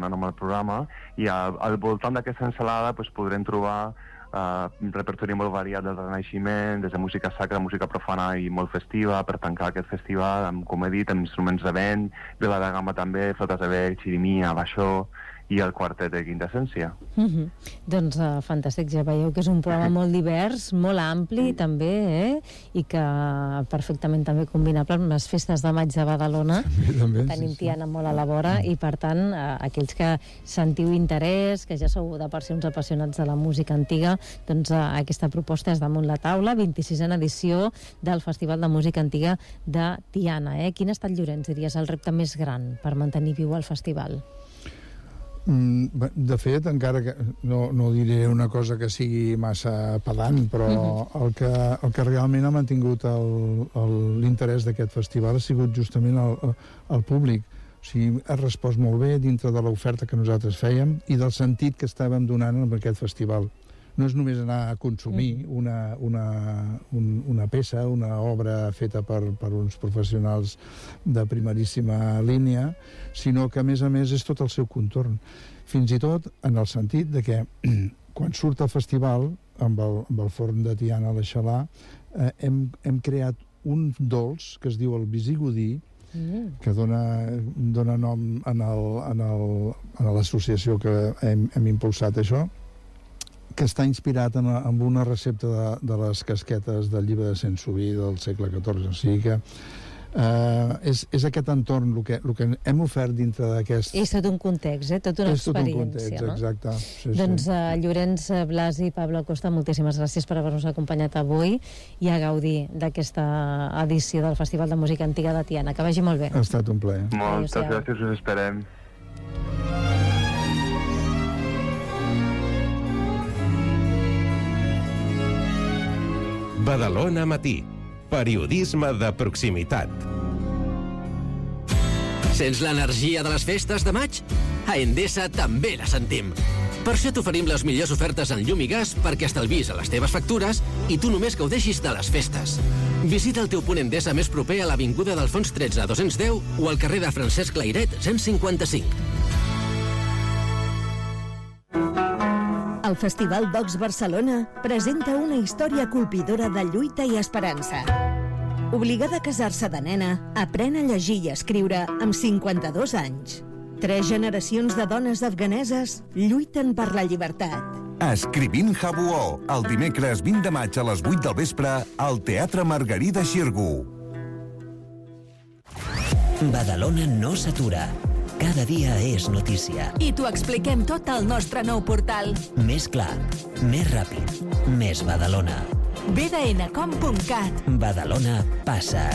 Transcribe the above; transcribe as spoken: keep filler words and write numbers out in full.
relacionant amb el programa, i al, al voltant d'aquesta ensalada pues, podrem trobar Uh, un repertori molt variat del Renaixement, des de música sacra, música profana i molt festiva, per tancar aquest festival amb, com he dit, amb instruments de vent, vela de gamba també, flotes de bec, xirimia, baixó i el quartet de Quintessència. Mm-hmm. Doncs uh, fantàstic, ja veieu que és un programa molt divers, molt ampli mm. també, eh? I que perfectament també combinable amb les festes de maig de Badalona. També, també, tenim sí, sí. Tiana molt a la vora i per tant uh, aquells que sentiu interès, que ja sou de per si uns apassionats de la música antiga, doncs uh, aquesta proposta és damunt la taula, vint-i-sisena edició del Festival de Música Antiga de Tiana. Eh? Quin ha estat, Llorenç, diries, el repte més gran per mantenir viu el festival? De fet, encara que no, no diré una cosa que sigui massa pedant, però uh-huh. el, que, el que realment ha mantingut l'interès d'aquest festival ha sigut justament el, el públic. O sigui, ha respost molt bé dintre de l'oferta que nosaltres fèiem i del sentit que estàvem donant en aquest festival. No és només anar a consumir una, una, un, una peça, una obra feta per, per uns professionals de primeríssima línia, sinó que, a més a més, és tot el seu contorn. Fins i tot en el sentit de que, quan surt el festival, amb el, amb el forn de Tiana a l'Aixalà, eh, hem, hem creat un dolç que es diu el visigodí, Mm. que dona, dona nom en l'associació que hem, hem impulsat això, que està inspirat en, en una recepta de, de les casquetes del llibre de Saint-Subi del segle catorze. O sigui que eh, és, és aquest entorn el que, el que hem ofert dintre d'aquest... És tot un context, eh? Tot una és tot experiència, un context, no? exacte. Sí, doncs sí. Uh, Llorenç Blasi i Pablo Acosta, moltíssimes gràcies per haver-nos acompanyat avui i a gaudir d'aquesta edició del Festival de Música Antiga de Tiana. Que vagi molt bé. Ha estat un plaer. Moltes gràcies, us esperem. Badalona Matí. Periodisme de proximitat. Sents l'energia de les festes de maig? A Endesa també la sentim. Per això t'oferim les millors ofertes en llum i gas perquè estalvis a les teves factures i tu només gaudeixis de les festes. Visita el teu punt Endesa més proper a l'avinguda d'Alfons tretze dos-cents deu o al carrer de Francesc Layret cent cinquanta-cinc. El Festival Vox Barcelona presenta una història colpidora de lluita i esperança. Obligada a casar-se de nena, aprèn a llegir i escriure amb cinquanta-dos anys. Tres generacions de dones afganeses lluiten per la llibertat. Escrivint Habuó, el dimecres vint de maig a les vuit del vespre al Teatre Margarida Xirgu. Badalona no s'atura. Cada dia és notícia. I t'ho expliquem tot al nostre nou portal. Més clar, més ràpid, més Badalona. b d n com punt cat. Badalona passa